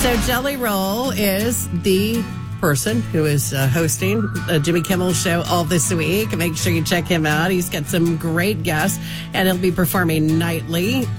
So Jelly Roll is the person who is hosting Jimmy Kimmel's show all this week. Make sure you check him out. He's got some great guests, and he'll be performing nightly